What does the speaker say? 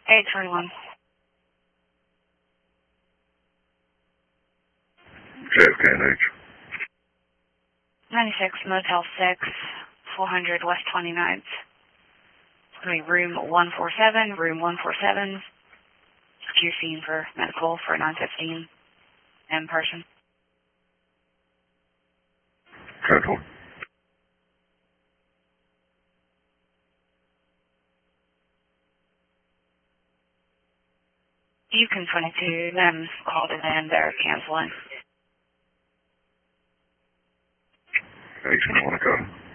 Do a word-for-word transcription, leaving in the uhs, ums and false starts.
eight twenty-one. J F K and H. ninety-six Motel six, four hundred West twenty-ninth. It's going to be room one forty-seven, room one forty-seven. Q scene for medical for nine fifteen in person. Central. You can twenty-two, them called it in, they're canceling. H, you want to go?